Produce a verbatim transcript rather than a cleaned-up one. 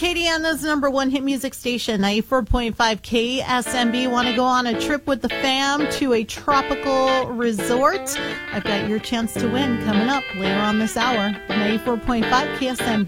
Acadiana's number one hit music station, ninety-four point five K S M B. Want to go on a trip with the fam to a tropical resort? I've got your chance to win coming up later on this hour. ninety-four point five K S M B.